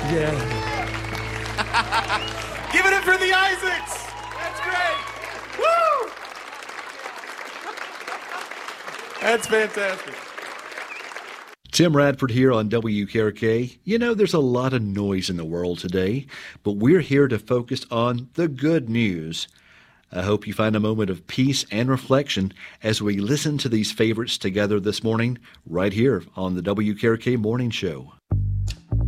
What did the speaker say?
Yeah. Give it up for the Isaacs. That's great. Woo! That's fantastic. Tim Radford here on WKRK. You know, there's a lot of noise in the world today, but we're here to focus on the good news. I hope you find a moment of peace and reflection as we listen to these favorites together this morning, right here on the WKRK Morning Show.